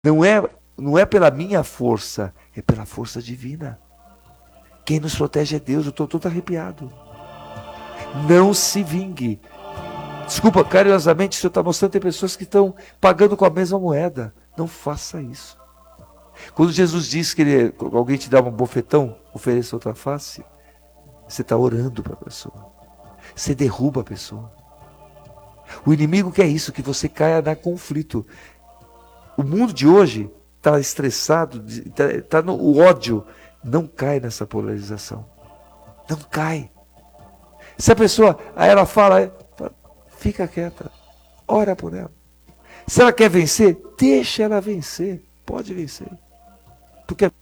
Não é pela minha força, é pela força divina. Quem nos protege é Deus. Eu estou todo arrepiado. Não se vingue. Desculpa, carinhosamente, o Senhor está mostrando que tem pessoas que estão pagando com a mesma moeda. Não faça isso. Quando Jesus diz que alguém te dá um bofetão, ofereça outra face, você está orando para a pessoa. Você derruba a pessoa. O inimigo quer isso, que você caia na conflito. O mundo de hoje está estressado, está no ódio. Não cai nessa polarização. Não cai. Se a pessoa, aí ela fala, fica quieta. Ora por ela. Se ela quer vencer, deixa ela vencer. Pode vencer. Porque